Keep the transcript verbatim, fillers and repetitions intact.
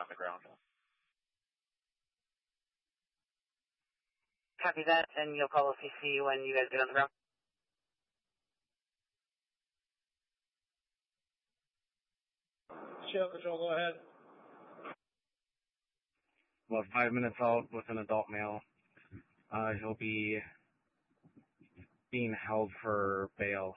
on the ground. Copy that, and you'll call O C C when you guys get on the ground. Shell Control, go ahead. About five minutes out with an adult male. Uh, he'll be being held for bail.